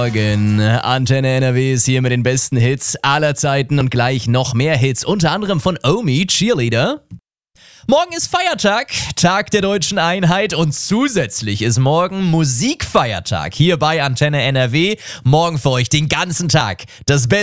Morgen. Antenne NRW ist hier mit den besten Hits aller Zeiten und gleich noch mehr Hits, unter anderem von Omi, Cheerleader. Morgen ist Feiertag, Tag der Deutschen Einheit und zusätzlich ist morgen Musikfeiertag hier bei Antenne NRW. Morgen für euch den ganzen Tag das Beste.